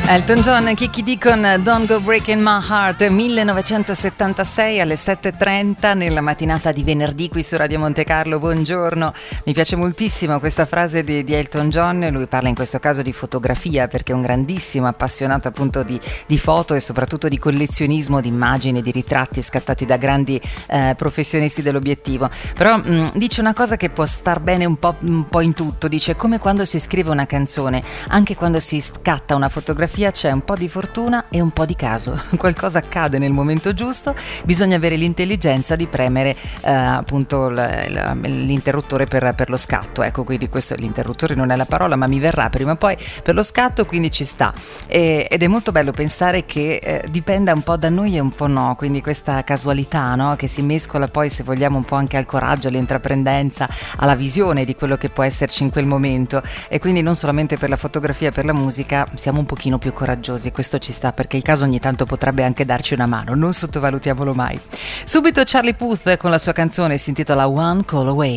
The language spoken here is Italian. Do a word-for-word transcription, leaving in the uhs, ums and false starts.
Elton John, Kiki D con Don't Go Breaking My Heart, millenovecentosettantasei alle sette e trenta nella mattinata di venerdì qui su Radio Monte Carlo. Buongiorno, mi piace moltissimo questa frase di, di Elton John. Lui parla in questo caso di fotografia perché è un grandissimo appassionato appunto di, di foto e soprattutto di collezionismo di immagini, di ritratti scattati da grandi eh, professionisti dell'obiettivo. Però mh, dice una cosa che può star bene un po', un po' in tutto, dice: come quando si scrive una canzone, anche quando si scatta una fotografia c'è un po' di fortuna e un po' di caso, qualcosa accade nel momento giusto, bisogna avere l'intelligenza di premere eh, appunto l- l- l'interruttore per, per lo scatto, ecco, quindi questo, l'interruttore non è la parola ma mi verrà prima o poi, per lo scatto, quindi ci sta. E, ed è molto bello pensare che eh, dipenda un po' da noi e un po' no, quindi questa casualità, no? Che si mescola poi, se vogliamo, un po' anche al coraggio, all'intraprendenza, alla visione di quello che può esserci in quel momento, e quindi non solamente per la fotografia e per la musica siamo un pochino più coraggiosi. Questo ci sta, perché il caso ogni tanto potrebbe anche darci una mano, non sottovalutiamolo mai. Subito Charlie Puth con la sua canzone, si intitola One Call Away.